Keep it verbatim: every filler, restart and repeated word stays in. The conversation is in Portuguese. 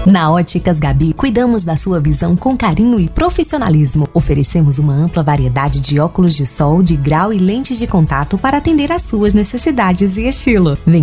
Na Óticas Gabi, cuidamos da sua visão com carinho e profissionalismo. Oferecemos uma ampla variedade de óculos de sol, de grau e lentes de contato para atender às suas necessidades e estilo. Vem